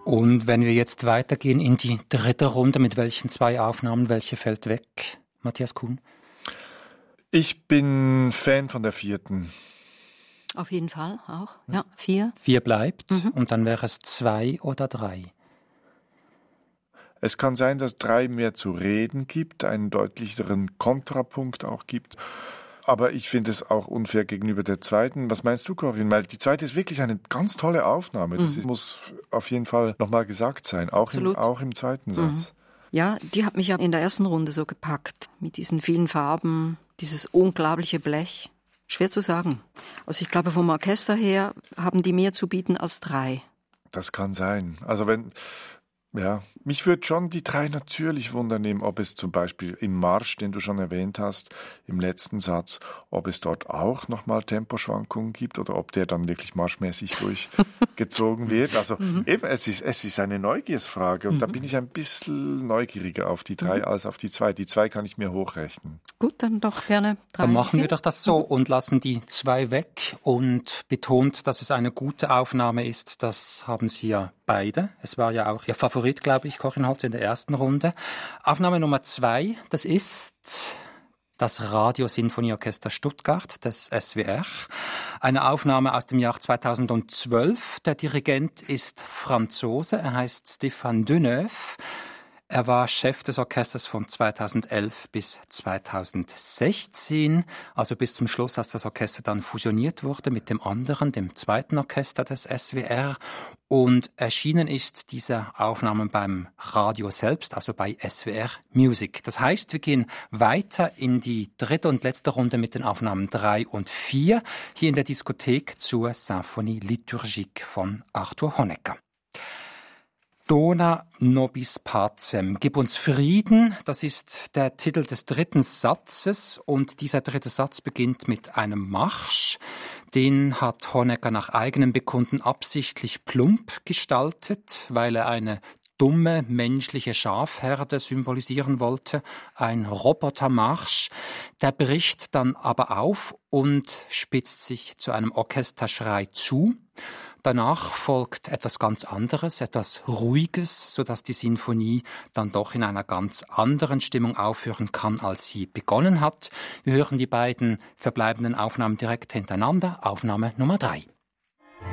Und wenn wir jetzt weitergehen in die dritte Runde, mit welchen 2 Aufnahmen, welche fällt weg? Matthias Kuhn? Ich bin Fan von der 4. Auf jeden Fall auch. Ja, 4. 4 bleibt und dann wäre es 2 oder 3. Es kann sein, dass 3 mehr zu reden gibt, einen deutlicheren Kontrapunkt auch gibt. Aber ich finde es auch unfair gegenüber der 2. Was meinst du, Corinne? Weil die 2. ist wirklich eine ganz tolle Aufnahme. Das muss auf jeden Fall nochmal gesagt sein, auch im 2. Satz. Ja, die hat mich ja in der ersten Runde so gepackt, mit diesen vielen Farben, dieses unglaubliche Blech. Schwer zu sagen. Also ich glaube, vom Orchester her haben die mehr zu bieten als 3. Das kann sein. Also mich würde schon die 3 natürlich wundern, ob es zum Beispiel im Marsch, den du schon erwähnt hast, im letzten Satz, ob es dort auch nochmal Temposchwankungen gibt oder ob der dann wirklich marschmäßig durchgezogen wird. Also eben, es ist eine Neugiersfrage und da bin ich ein bisschen neugieriger auf die 3 als auf die 2. Die 2 kann ich mir hochrechnen. Gut, dann doch gerne 3. Dann machen wir doch das so und lassen die 2 weg und betont, dass es eine gute Aufnahme ist. Das haben Sie ja beide. Es war ja auch Ihr Favorit, glaube ich, Corinne Holz, in der ersten Runde. Aufnahme Nummer 2, das ist das Radiosinfonieorchester Stuttgart des SWR. Eine Aufnahme aus dem Jahr 2012. Der Dirigent ist Franzose, er heißt Stéphane Deneuve. Er war Chef des Orchesters von 2011 bis 2016, also bis zum Schluss, als das Orchester dann fusioniert wurde mit dem anderen, dem zweiten Orchester des SWR. Und erschienen ist diese Aufnahme beim Radio selbst, also bei SWR Music. Das heißt, wir gehen weiter in die dritte und letzte Runde mit den Aufnahmen 3 und 4, hier in der Diskothek zur Symphonie Liturgique von Arthur Honegger. Dona nobis pacem, gib uns Frieden, das ist der Titel des dritten Satzes und dieser dritte Satz beginnt mit einem Marsch. Den hat Honegger nach eigenem Bekunden absichtlich plump gestaltet, weil er eine dumme menschliche Schafherde symbolisieren wollte, ein Robotermarsch. Der bricht dann aber auf und spitzt sich zu einem Orchesterschrei zu. Danach folgt etwas ganz anderes, etwas Ruhiges, sodass die Sinfonie dann doch in einer ganz anderen Stimmung aufhören kann, als sie begonnen hat. Wir hören die beiden verbleibenden Aufnahmen direkt hintereinander. Aufnahme Nummer 3.